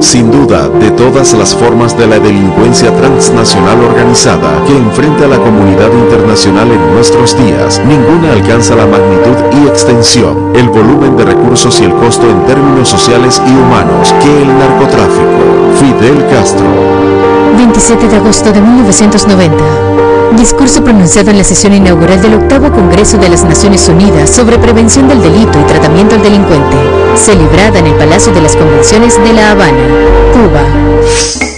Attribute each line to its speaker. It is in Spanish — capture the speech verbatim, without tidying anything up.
Speaker 1: Sin duda, de todas las formas de la delincuencia transnacional organizada que enfrenta a la comunidad internacional en nuestros días, ninguna alcanza la magnitud y extensión, el volumen de recursos y el costo en términos sociales y humanos que el narcotráfico. Fidel Castro.
Speaker 2: veintisiete de agosto de mil novecientos noventa. Discurso pronunciado en la sesión inaugural del octavo Congreso de las Naciones Unidas sobre Prevención del Delito y Tratamiento al Delincuente, celebrada en el Palacio de las Convenciones de La Habana, Cuba.